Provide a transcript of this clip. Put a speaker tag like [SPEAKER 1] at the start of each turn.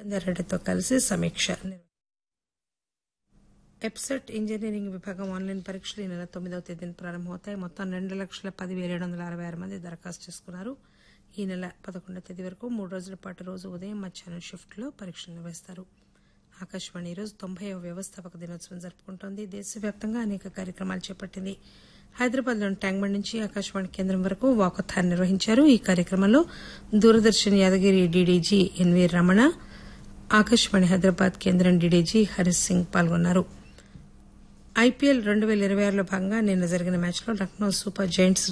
[SPEAKER 1] జితేందర్ రెడ్డితో కలిసి సమీక్ష ఎప్సెట్ ఇంజనీరింగ్ విభాగం ఆన్లైన్ పరీక్షలు ఈ నెల 9వ తేదీన ప్రారంభమవుతాయి. మొత్తం 2,10,766 మంది దరఖాస్తు చేసుకున్నారు. ఈ నెల 11వ తేదీ వరకు 3 రోజుల పాటు రోజు ఉదయం మధ్యాహ్నం షిఫ్ట్లో పరీక్షలు నిర్వహిస్తారు. ఆకాశవాణి ఈరోజు 90వ వ్యవస్థాపక దినోత్సవం జరుపుకుంటోంది. దేశవ్యాప్తంగా అనేక కార్యక్రమాలు చేపట్టింది. హైదరాబాద్లోని ట్యాంక్బండ్ నుంచి ఆకాశవాణి కేంద్రం వరకు వాకథాన్ నిర్వహించారు. ఈ కార్యక్రమంలో దూరదర్శన్ యాదగిరి డీడీజీ ఎన్వీ రమణ, ఆకాశవాణి హైదరాబాద్ కేంద్రం డీడీజీ హరీష్ సింగ్ పాల్గొన్నారు. ఐపీఎల్ 2026లో భాగంగా నిన్న జరిగిన మ్యాచ్లో లక్నో సూపర్ జైంట్స్